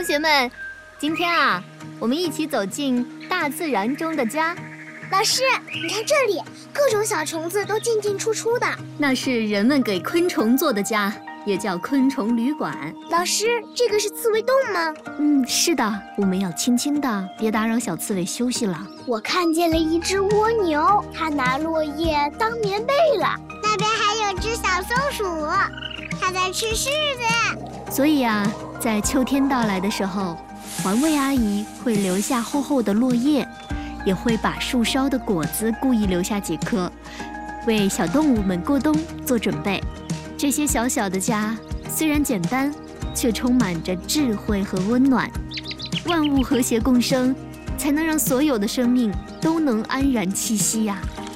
同学们，今天啊，我们一起走进大自然中的家。 老师，你看这里，各种小虫子都进进出出的。 那是人们给昆虫做的家，也叫昆虫旅馆。 老师，这个是刺猬洞吗？ 是的，我们要轻轻的，别打扰小刺猬休息了。 我看见了一只蜗牛，它拿落叶当棉被了。 那边还有只小松鼠，它在吃柿子。 所以啊，在秋天到来的时候，环卫阿姨会留下厚厚的落叶，也会把树梢的果子故意留下几颗，为小动物们过冬做准备。这些小小的家虽然简单，却充满着智慧和温暖。万物和谐共生，才能让所有的生命都能安然栖息呀。